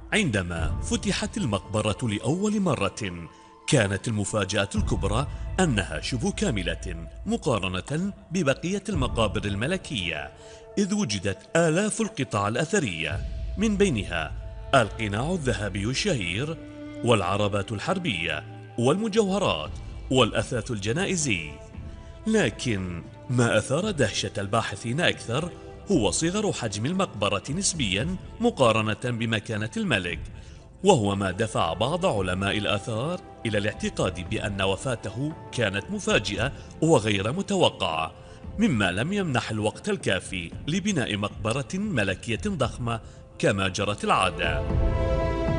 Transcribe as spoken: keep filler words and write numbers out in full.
عندما فتحت المقبرة لأول مرة، كانت المفاجأة الكبرى أنها شبه كاملة مقارنة ببقية المقابر الملكية، إذ وجدت آلاف القطع الأثرية، من بينها القناع الذهبي الشهير، والعربات الحربية، والمجوهرات، والأثاث الجنائزي. لكن ما أثار دهشة الباحثين أكثر هو صغر حجم المقبرة نسبيا مقارنة بمكانة الملك، وهو ما دفع بعض علماء الآثار إلى الاعتقاد بأن وفاته كانت مفاجئة وغير متوقعة، مما لم يمنح الوقت الكافي لبناء مقبرة ملكية ضخمة كما جرت العادة.